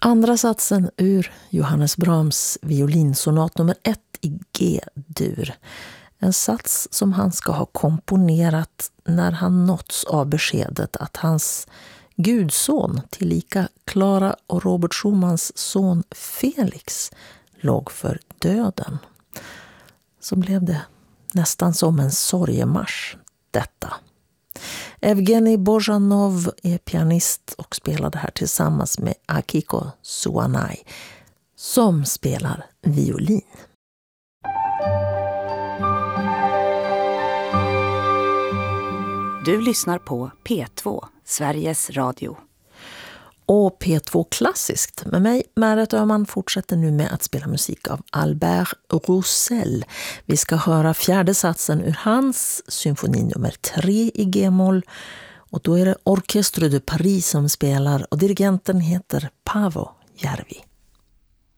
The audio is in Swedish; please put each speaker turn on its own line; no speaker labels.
Andra satsen ur Johannes Brahms violinsonat nummer 1 i G-dur. En sats som han ska ha komponerat när han nåtts av beskedet att hans gudson, tillika Clara och Robert Schumans son Felix, låg för döden. Så blev det nästan som en sorgemarsch detta. Evgenij Bozjanov är pianist och spelade här tillsammans med Akiko Suanai som spelar violin.
Du lyssnar på P2, Sveriges Radio.
Och P2 Klassiskt med mig, Märet Öhman, fortsätter nu med att spela musik av Albert Roussel. Vi ska höra fjärde satsen ur hans symfoni nummer 3 i G-moll. Och då är det Orchestre de Paris som spelar och dirigenten heter Paavo Järvi.